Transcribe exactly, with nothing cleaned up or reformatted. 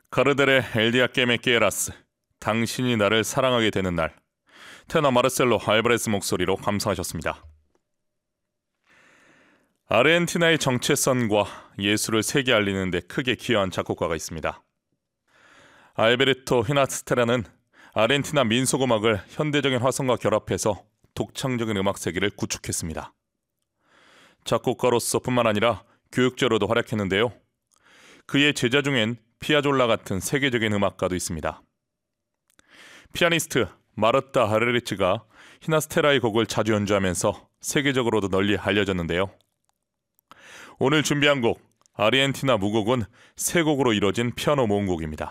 카르델의 엘디아 깨메끼에라스, 당신이 나를 사랑하게 되는 날. 테너 마르셀로 알바레스 목소리로 감상하셨습니다. 아르헨티나의 정체성과 예술을 세계 알리는 데 크게 기여한 작곡가가 있습니다. 알베르토 히나스테라는 아르헨티나 민속음악을 현대적인 화성과 결합해서 독창적인 음악 세계를 구축했습니다. 작곡가로서 뿐만 아니라 교육자로도 활약했는데요. 그의 제자 중엔 피아졸라 같은 세계적인 음악가도 있습니다. 피아니스트 마르타 하르리치가 히나스테라의 곡을 자주 연주하면서 세계적으로도 널리 알려졌는데요. 오늘 준비한 곡 아르헨티나 무곡은 세 곡으로 이뤄진 피아노 모음곡입니다.